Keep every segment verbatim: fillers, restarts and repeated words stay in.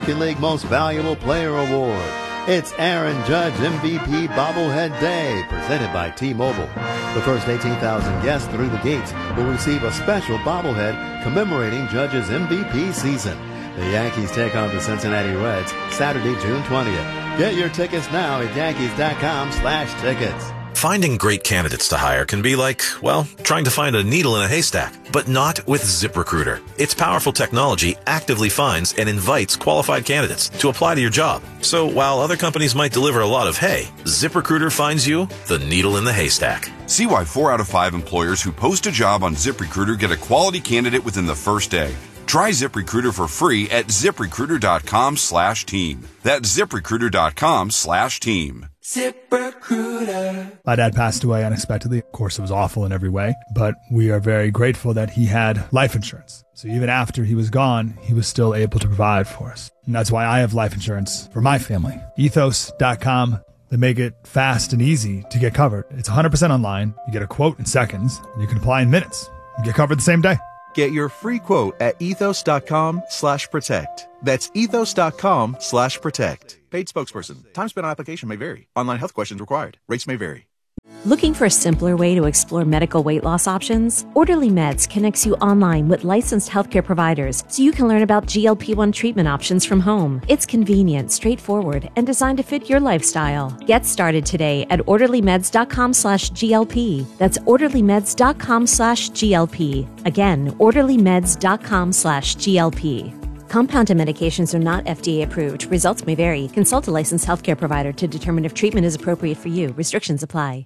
League Most Valuable Player Award. It's Aaron Judge M V P Bobblehead Day, presented by T-Mobile. The first eighteen thousand guests through the gates will receive a special bobblehead commemorating Judge's M V P season. The Yankees take on the Cincinnati Reds Saturday, June twentieth. Get your tickets now at yankees.com slash tickets. Finding great candidates to hire can be like, well, trying to find a needle in a haystack, but not with ZipRecruiter. Its powerful technology actively finds and invites qualified candidates to apply to your job. So while other companies might deliver a lot of hay, ZipRecruiter finds you the needle in the haystack. See why four out of five employers who post a job on ZipRecruiter get a quality candidate within the first day. Try ZipRecruiter for free at ZipRecruiter.com slash team. That's ZipRecruiter.com slash team. ZipRecruiter. My dad passed away unexpectedly. Of course, it was awful in every way, but we are very grateful that he had life insurance. So even after he was gone, he was still able to provide for us. And that's why I have life insurance for my family. Ethos dot com. They make it fast and easy to get covered. It's one hundred percent online. You get a quote in seconds, and you can apply in minutes. You get covered the same day. Get your free quote at ethos.com slash protect. That's ethos.com slash protect. Paid spokesperson. Time spent on application may vary. Online health questions required. Rates may vary. Looking for a simpler way to explore medical weight loss options? Orderly Meds connects you online with licensed healthcare providers so you can learn about G L P one treatment options from home. It's convenient, straightforward, and designed to fit your lifestyle. Get started today at orderlymeds.com slash GLP. That's orderlymeds.com slash GLP. Again, orderlymeds.com slash GLP. Compounded medications are not F D A approved. Results may vary. Consult a licensed healthcare provider to determine if treatment is appropriate for you. Restrictions apply.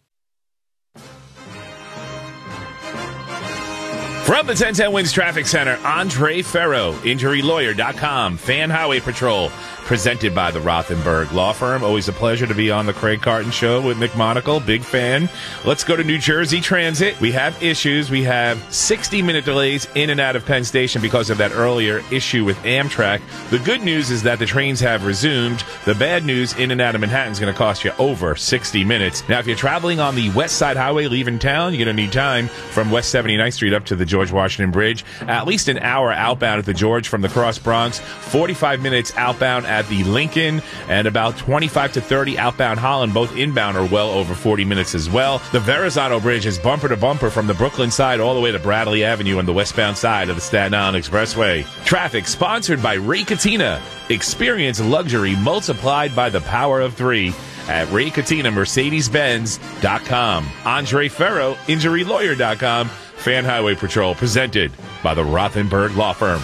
From the ten ten Wins Traffic Center, Andre Ferro, injury lawyer dot com, Fan Highway Patrol, presented by the Rothenberg Law Firm. Always a pleasure to be on the Craig Carton Show with Mick Monacle. Big fan. Let's go to New Jersey Transit. We have issues. We have sixty-minute delays in and out of Penn Station because of that earlier issue with Amtrak. The good news is that the trains have resumed. The bad news, in and out of Manhattan is going to cost you over sixty minutes. Now, if you're traveling on the West Side Highway leaving town, you're going to need time from West seventy-ninth Street up to the George Washington Bridge. At least an hour outbound at the George from the Cross Bronx. forty-five minutes outbound at the Lincoln, and about twenty-five to thirty outbound Holland. Both inbound are well over forty minutes as well. The Verrazano Bridge is bumper to bumper from the Brooklyn side all the way to Bradley Avenue on the westbound side of the Staten Island Expressway. Traffic sponsored by Ray Catena. Experience luxury multiplied by the power of three at Ray Catena Mercedes Benz dot com. Andre Ferro, injury lawyer dot com. Fan Highway Patrol, presented by the Rothenberg Law Firm.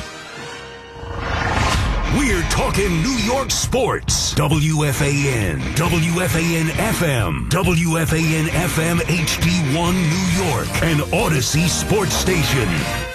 We're talking New York sports. W F A N, W F A N F M, W F A N F M H D one New York, and Odyssey Sports Station.